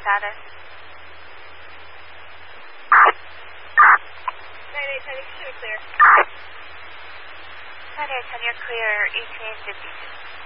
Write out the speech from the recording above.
status? 9-8-10, you should be clear. 9-8-10, you're clear, ETA 52.